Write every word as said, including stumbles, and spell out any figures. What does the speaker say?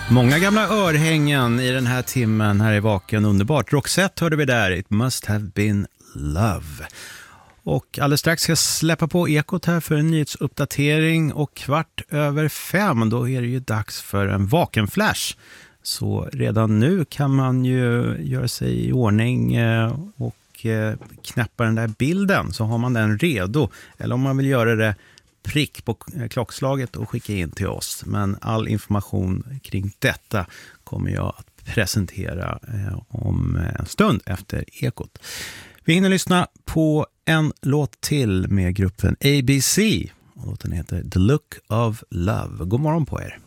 Många gamla örhängen i den här timmen här i Vaken. Underbart. Roxette hörde vi där. It must have been love. Och alldeles strax ska jag släppa på Ekot här för en nyhetsuppdatering. Och kvart över fem, då är det ju dags för en Vaken-flash. Så redan nu kan man ju göra sig i ordning och knäppa den där bilden. Så har man den redo. Eller om man vill göra det prick på klockslaget och skicka in till oss. Men all information kring detta kommer jag att presentera eh, om en stund efter Ekot. Vi hinner lyssna på en låt till med gruppen A B C. Och låten heter The Look of Love. God morgon på er.